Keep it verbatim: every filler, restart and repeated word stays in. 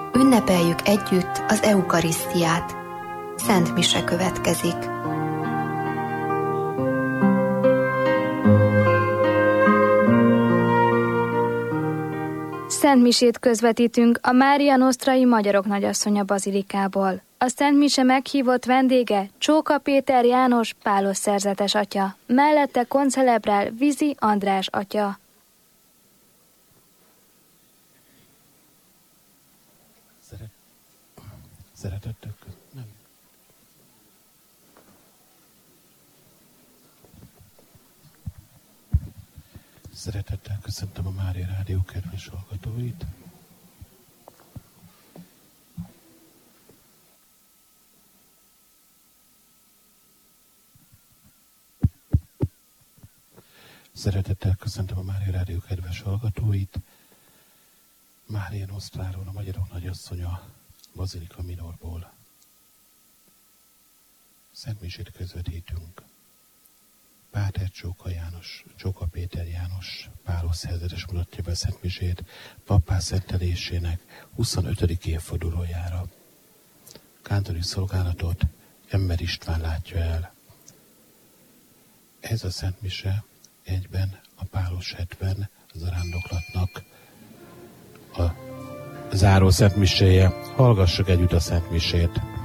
Ünnepeljük együtt az eukarisztiát. Szent mise következik. Szent misét közvetítünk a Mária Nostrai Magyarok Nagyasszonya bazilikából. A Szent mise meghívott vendége Csóka Péter János pálos szerzetes atya, mellette koncelebrál Vizi András atya. Szeret... Szeretettel nem. Szeretettel köszöntöm a Mária Rádió kedves hallgatóit. Szeretettel köszöntöm a Mária Rádió kedves hallgatóit. Mária Nostráról, a Magyarok Nagyasszonya Bazilika Minorból Szent misét közvetítünk. Páter Csóka János, Csóka Péter János pálos szerzetes mutatja be Szent misét pappá szentelésének huszonötödik évfordulójára. Kántori szolgálatot Emmer István látja el. Ez a Szent mise egyben a pálos hetven zarándoklatnak a záró Szent miséje. Hallgassuk együtt a Szent misét.